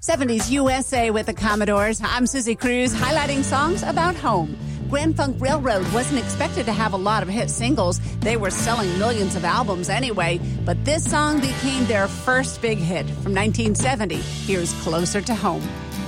70s USA with the Commodores. I'm Susie Cruz, highlighting songs about home. Grand Funk Railroad wasn't expected to have a lot of hit singles. They were selling millions of albums anyway, but this song became their first big hit from 1970. Here's Closer to Home.